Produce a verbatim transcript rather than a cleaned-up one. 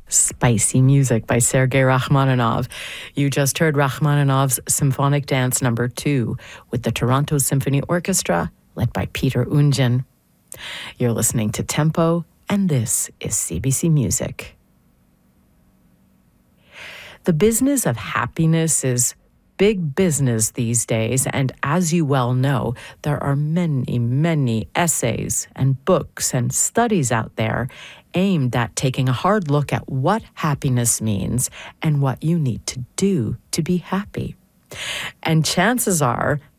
Spicy Music by Sergei Rachmaninoff. You just heard Rachmaninoff's Symphonic Dance Number two with the Toronto Symphony Orchestra, led by Peter Oundjian. You're listening to Tempo, and this is C B C Music. The business of happiness is big business these days, and as you well know, there are many, many essays and books and studies out there aimed at taking a hard look at what happiness means and what you need to do to be happy. And chances are